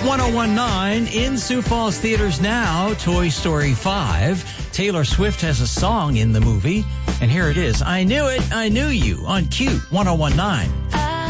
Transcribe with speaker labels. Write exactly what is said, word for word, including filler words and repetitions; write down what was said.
Speaker 1: ten nineteen in Sioux Falls theaters now, Toy Story five. Taylor Swift has a song in the movie, and here it is. I Knew It, I Knew You on Cute ten nineteen.